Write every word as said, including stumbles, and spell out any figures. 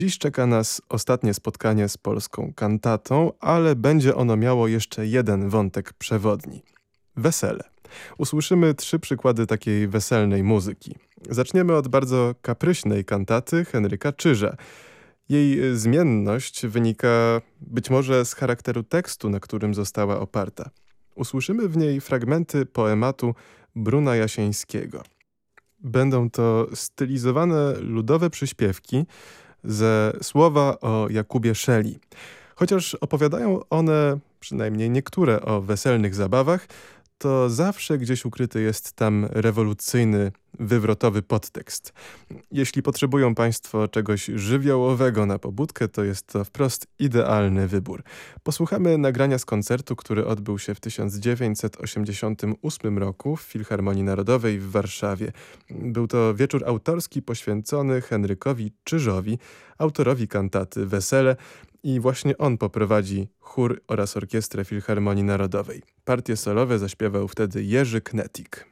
Dziś czeka nas ostatnie spotkanie z polską kantatą, ale będzie ono miało jeszcze jeden wątek przewodni. Wesele. Usłyszymy trzy przykłady takiej weselnej muzyki. Zaczniemy od bardzo kapryśnej kantaty Henryka Czyża. Jej zmienność wynika być może z charakteru tekstu, na którym została oparta. Usłyszymy w niej fragmenty poematu Bruna Jasieńskiego. Będą to stylizowane ludowe przyśpiewki ze słowa o Jakubie Szeli. Chociaż opowiadają one, przynajmniej niektóre, o weselnych zabawach, to zawsze gdzieś ukryty jest tam rewolucyjny, wywrotowy podtekst. Jeśli potrzebują Państwo czegoś żywiołowego na pobudkę, to jest to wprost idealny wybór. Posłuchamy nagrania z koncertu, który odbył się w tysiąc dziewięćset osiemdziesiątym ósmym roku w Filharmonii Narodowej w Warszawie. Był to wieczór autorski poświęcony Henrykowi Czyżowi, autorowi kantaty Wesele, i właśnie on poprowadzi chór oraz orkiestrę Filharmonii Narodowej. Partie solowe zaśpiewał wtedy Jerzy Knetik.